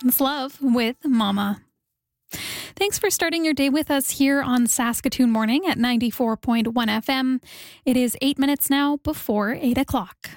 It's Love with Mama. Thanks for starting your day with us here on Saskatoon Morning at 94.1 FM. It is 8 minutes now before 8 o'clock.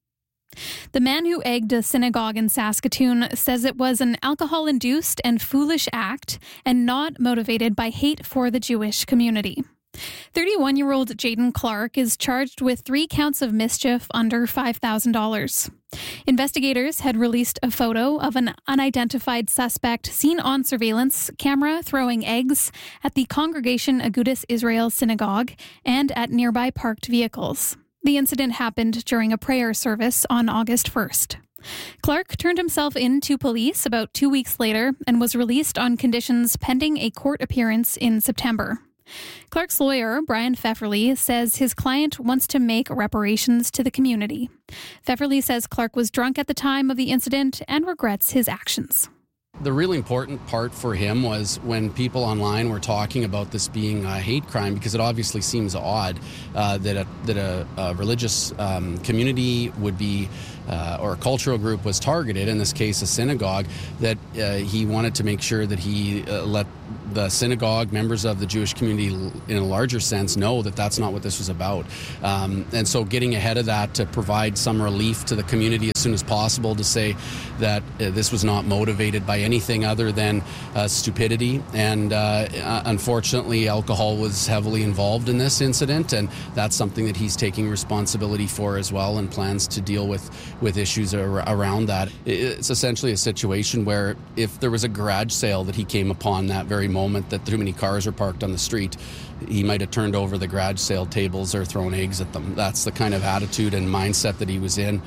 The man who egged a synagogue in Saskatoon says it was an alcohol-induced and foolish act and not motivated by hate for the Jewish community. 31-year-old Jaden Clark is charged with 3 counts of mischief under $5,000. Investigators had released a photo of an unidentified suspect seen on surveillance camera throwing eggs at the Congregation Agudas Israel Synagogue and at nearby parked vehicles. The incident happened during a prayer service on August 1st. Clark turned himself in to police about 2 weeks later and was released on conditions pending a court appearance in September. Clark's lawyer, Brian Pfefferly, says his client wants to make reparations to the community. Pfefferly says Clark was drunk at the time of the incident and regrets his actions. The really important part for him was when people online were talking about this being a hate crime, because it obviously seems odd that a religious community would be, or a cultural group was targeted, in this case a synagogue, that he wanted to make sure that he let the synagogue, members of the Jewish community in a larger sense, know that that's not what this was about. And so getting ahead of that to provide some relief to the community as soon as possible, to say that this was not motivated by anything other than stupidity. And unfortunately, alcohol was heavily involved in this incident, and that's something that he's taking responsibility for as well, and plans to deal with issues around that. It's essentially a situation where if there was a garage sale that he came upon that very moment, that too many cars were parked on the street, he might have turned over the garage sale tables or thrown eggs at them. That's the kind of attitude and mindset that he was in.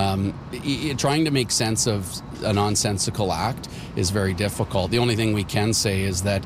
Trying to make sense of a nonsensical act is very difficult. The only thing we can say is that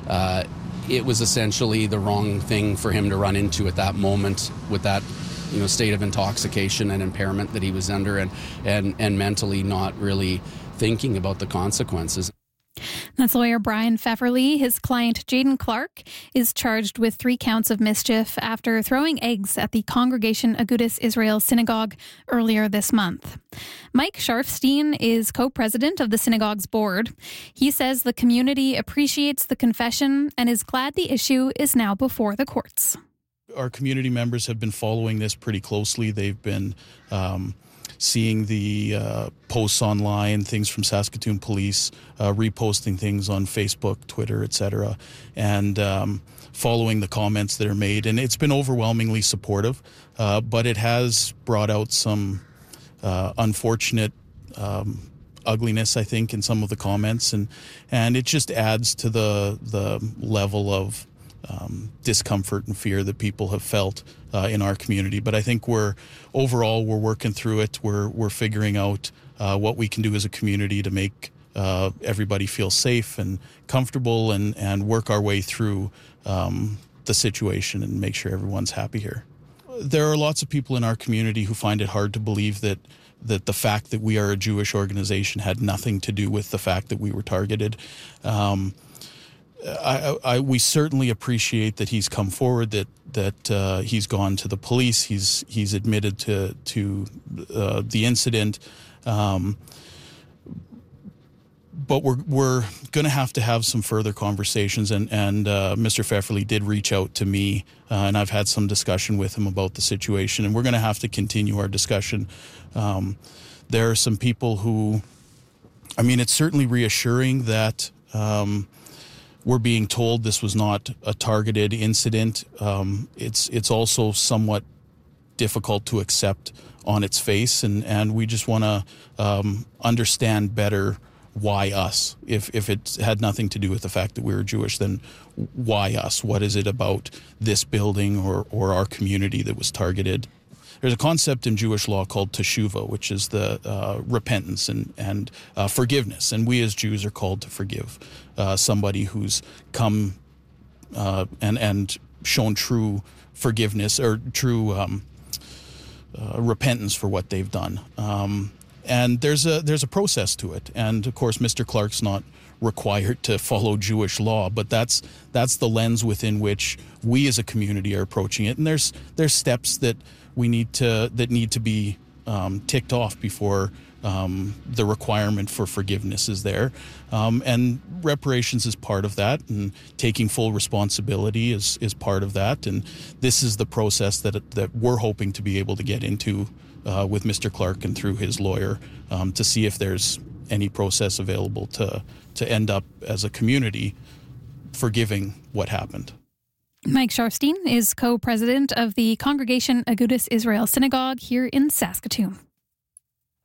it was essentially the wrong thing for him to run into at that moment, with that state of intoxication and impairment that he was under, and mentally not really thinking about the consequences. That's lawyer Brian Pfefferly. His client, Jaden Clark, is charged with 3 counts of mischief after throwing eggs at the Congregation Agudas Israel Synagogue earlier this month. Mike Sharfstein is co-president of the synagogue's board. He says the community appreciates the confession and is glad the issue is now before the courts. Our community members have been following this pretty closely. They've been seeing the posts online, things from Saskatoon Police, reposting things on Facebook, Twitter, etc., and following the comments that are made. And it's been overwhelmingly supportive, but it has brought out some unfortunate ugliness, I think, in some of the comments, and it just adds to the level of discomfort and fear that people have felt in our community. But I think we're working through it. We're figuring out what we can do as a community to make everybody feel safe and comfortable, and work our way through the situation and make sure everyone's happy here. There are lots of people in our community who find it hard to believe that the fact that we are a Jewish organization had nothing to do with the fact that we were targeted. We certainly appreciate that he's come forward, that he's gone to the police, he's admitted to the incident, but we're going to have some further conversations, and Mr. Pfefferly did reach out to me, and I've had some discussion with him about the situation, and we're going to have to continue our discussion. There are some people who, it's certainly reassuring that we're being told this was not a targeted incident. It's also somewhat difficult to accept on its face, and we just want to understand better why us. If it had nothing to do with the fact that we were Jewish, then why us? What is it about this building or our community that was targeted? There's a concept in Jewish law called teshuvah, which is the repentance and forgiveness. And we as Jews are called to forgive somebody who's come and shown true forgiveness or true repentance for what they've done. And there's a process to it. And of course, Mr. Clark's not required to follow Jewish law, but that's the lens within which we as a community are approaching it. And there's steps that need to be ticked off before the requirement for forgiveness is there. And reparations is part of that, and taking full responsibility is part of that. And this is the process that we're hoping to be able to get into with Mr. Clark and through his lawyer to see if there's any process available to end up as a community forgiving what happened. Mike Sharfstein is co-president of the Congregation Agudas Israel Synagogue here in Saskatoon.